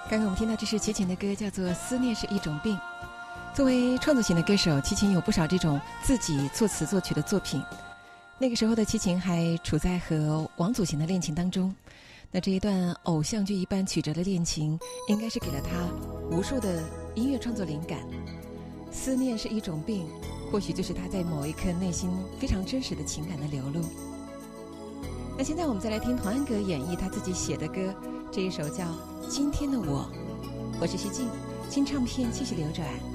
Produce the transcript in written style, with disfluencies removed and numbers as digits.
刚刚我们听到这是齐秦的歌，叫做《思念是一种病》。作为创作型的歌手，齐秦有不少这种自己作词作曲的作品。那个时候的齐秦还处在和王祖贤的恋情当中，那这一段偶像剧一般曲折的恋情，应该是给了他无数的音乐创作灵感。思念是一种病，或许就是他在某一刻内心非常真实的情感的流露。那现在我们再来听童安格演绎他自己写的歌，这一首叫《今天的我》。我是西静，新唱片继续流转。